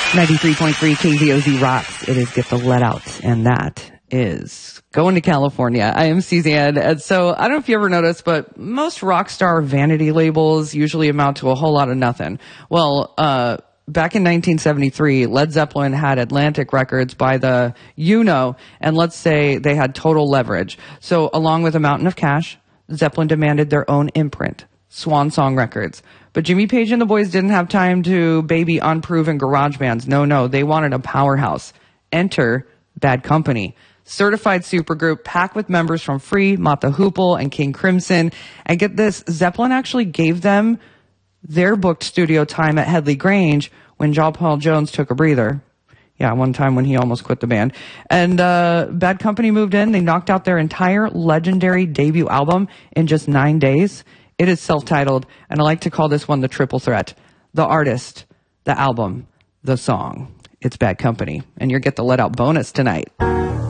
93.3 KZOZ rocks. It is Get the Let Out, and that is Going to California. I am Suzanne, and so I don't know if you ever noticed, but most rock star vanity labels usually amount to a whole lot of nothing. Well, back in 1973, Led Zeppelin had Atlantic Records by the and let's say they had Total Leverage. So along with a mountain of cash, Zeppelin demanded their own imprint, Swan Song Records. But Jimmy Page and the boys didn't have time to baby unproven garage bands. No, they wanted a powerhouse. Enter Bad Company. Certified supergroup packed with members from Free, Mott the Hoople, and King Crimson. And get this, Zeppelin actually gave them their booked studio time at Headley Grange when John Paul Jones took a breather. Yeah, one time when he almost quit the band. And Bad Company moved in. They knocked out their entire legendary debut album in just 9 days. It is self-titled, and I like to call this one the triple threat. The artist, the album, the song. It's Bad Company. And you'll get the let out bonus tonight.